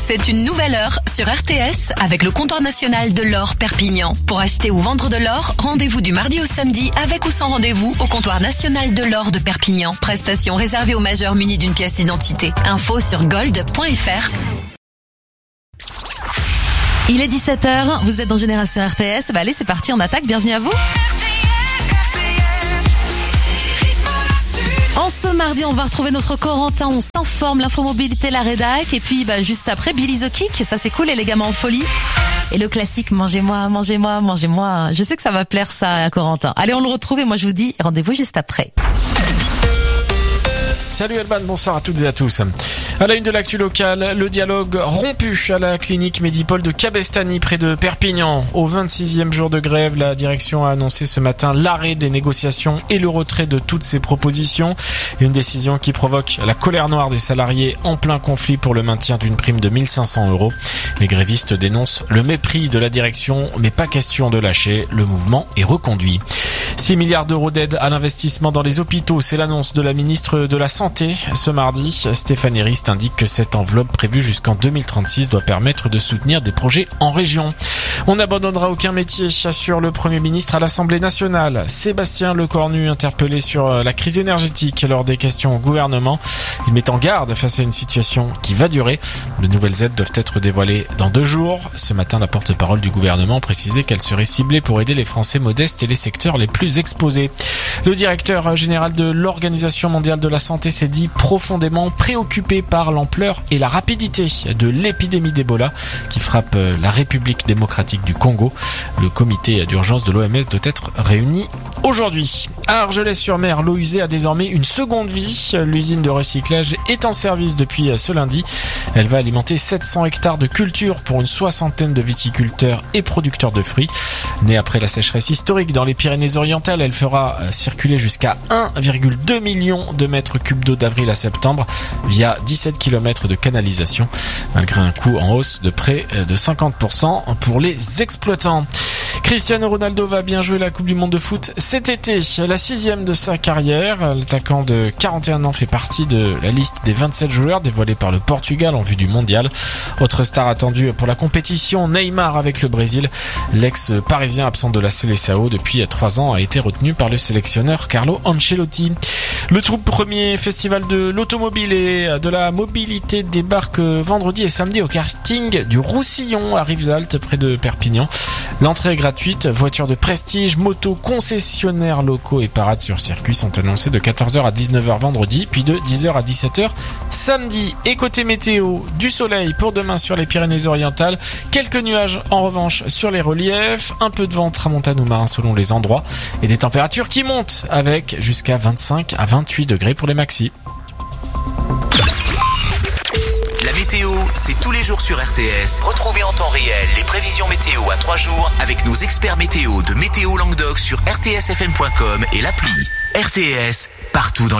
C'est une nouvelle heure sur RTS avec le comptoir national de l'or Perpignan. Pour acheter ou vendre de l'or, rendez-vous du mardi au samedi avec ou sans rendez-vous au comptoir national de l'or de Perpignan. Prestation réservée aux majeurs munis d'une pièce d'identité. Info sur gold.fr. Il est 17h, vous êtes dans Génération RTS. Allez, c'est parti, on attaque, bienvenue à vous. En ce mardi, on va retrouver notre Corentin, on s'informe, l'infomobilité, la rédac. Et puis juste après, Billy the Kick, ça c'est cool, et les gamins en folie. Et le classique, mangez-moi, mangez-moi, mangez-moi. Je sais que ça va plaire ça à Corentin. Allez, on le retrouve et moi je vous dis rendez-vous juste après. Salut Alban, bonsoir à toutes et à tous. À la une de l'actu locale, le dialogue rompu à la clinique Medipol de Cabestany près de Perpignan. Au 26e jour de grève, la direction a annoncé ce matin l'arrêt des négociations et le retrait de toutes ses propositions. Une décision qui provoque la colère noire des salariés en plein conflit pour le maintien d'une prime de 1 500 €. Les grévistes dénoncent le mépris de la direction, mais pas question de lâcher. Le mouvement est reconduit. 6 milliards d'euros d'aide à l'investissement dans les hôpitaux, c'est l'annonce de la ministre de la Santé ce mardi. Stéphanie Rist indique que cette enveloppe prévue jusqu'en 2036 doit permettre de soutenir des projets en région. On n'abandonnera aucun métier, assure le Premier ministre à l'Assemblée nationale. Sébastien Lecornu, interpellé sur la crise énergétique lors des questions au gouvernement. Il met en garde face à une situation qui va durer. De nouvelles aides doivent être dévoilées dans 2 jours. Ce matin, la porte-parole du gouvernement précisait qu'elle serait ciblée pour aider les Français modestes et les secteurs les plus exposés. Le directeur général de l'Organisation mondiale de la santé s'est dit profondément préoccupé par l'ampleur et la rapidité de l'épidémie d'Ebola qui frappe la République démocratique du Congo. Le comité d'urgence de l'OMS doit être réuni aujourd'hui. À Argelès-sur-Mer, l'eau usée a désormais une seconde vie. L'usine de recyclage est en service depuis ce lundi. Elle va alimenter 700 hectares de culture pour une 60aine de viticulteurs et producteurs de fruits. Née après la sécheresse historique dans les Pyrénées-Orientales, elle fera circuler jusqu'à 1,2 million de mètres cubes d'eau d'avril à septembre via 17 km de canalisation, malgré un coût en hausse de près de 50% pour les exploitants. Cristiano Ronaldo va bien jouer la Coupe du Monde de foot cet été, la 6e de sa carrière. L'attaquant de 41 ans fait partie de la liste des 27 joueurs dévoilés par le Portugal en vue du mondial. Autre star attendue pour la compétition, Neymar avec le Brésil. L'ex-parisien absent de la Seleção depuis 3 ans a été retenu par le sélectionneur Carlo Ancelotti. Le tout premier festival de l'automobile et de la mobilité débarque vendredi et samedi au karting du Roussillon à Rivesaltes près de Perpignan. L'entrée est gratuite, voitures de prestige, motos, concessionnaires locaux et parades sur circuit sont annoncées de 14h à 19h vendredi, puis de 10h à 17h samedi. Et côté météo, du soleil pour demain sur les Pyrénées-Orientales, quelques nuages en revanche sur les reliefs, un peu de vent tramontane ou marin selon les endroits et des températures qui montent avec jusqu'à 25 à 28 degrés pour les maxis. La météo, c'est tous les jours sur RTS. Retrouvez en temps réel les prévisions météo à 3 jours avec nos experts météo de Météo Languedoc sur rtsfm.com et l'appli. RTS, partout dans